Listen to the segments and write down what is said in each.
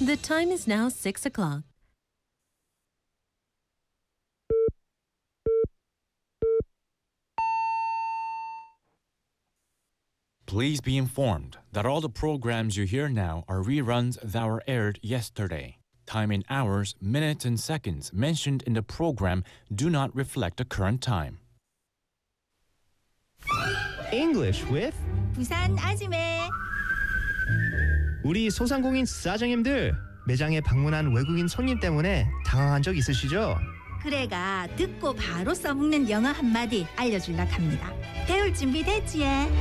The time is now 6 o'clock. Please be informed that all the programs you hear now are reruns that were aired yesterday. Time in hours, minutes, and seconds mentioned in the program do not reflect the current time. English with 부산 아지매. 우리 소상공인 사장님들 매장에 방문한 외국인 손님 때문에 당황한 적 있으시죠? 그래가 듣고 바로 써먹는 영어 한마디 알려줄라 합니다. 배울 준비 됐지?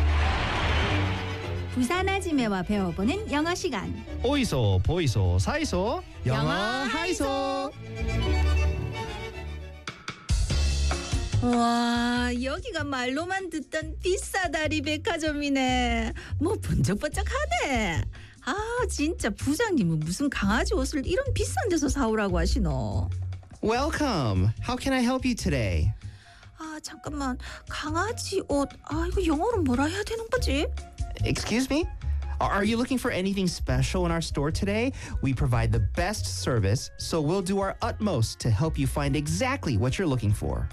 부산 아지매와 배워보는 영어 시간. 오이소 보이소 사이소 영어 하이소. 와, 여기가 말로만 듣던 비싸다리 백화점이네. 뭐 번쩍번쩍하네. 아, 진짜 부장님은 무슨 강아지 옷을 이런 비싼 데서 사오라고 하시노. Welcome. How can I help you today? 아, 잠깐만. 강아지 옷. 아, 이거 영어로 뭐라 해야 되는 거지? Excuse me? Are you looking for anything special in our store today? We provide the best service, so we'll do our utmost to help you find exactly what you're looking for.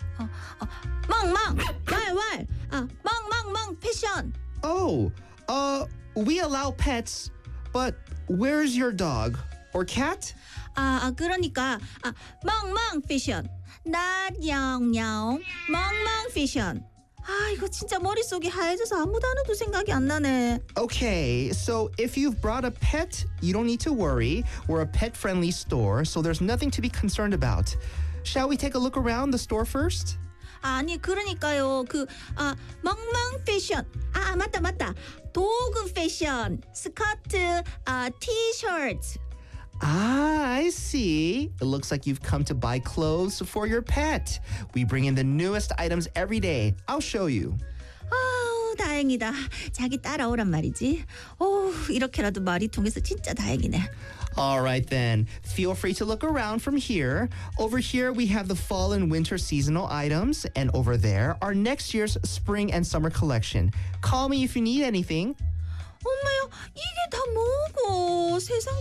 멍멍 왈왈 멍멍멍 패션. Oh, we allow pets, but where's your dog or cat? 그러니까 멍멍 패션 나냥냥 멍멍 패션. 이거 진짜 머릿속이 하얘져서 아무 단어도 생각이 안 나네. Okay, so if you've brought a pet, you don't need to worry. We're a pet-friendly store, so there's nothing to be concerned about. Shall we take a look around the store first? 아니 그러니까요. 멍멍 패션. 맞다. 도구 패션. 스커트, 티셔츠. I see. It looks like you've come to buy clothes for your pet. We bring in the newest items every day. I'll show you. 다행이다. 자기 따라오란 말이지. 이렇게라도 말이 통해서 진짜 다행이네. All right then. Feel free to look around from here. Over here we have the fall and winter seasonal items, and over there are next year's spring and summer collection. Call me if you need anything. 엄마야, 이게 다 뭐고? 세상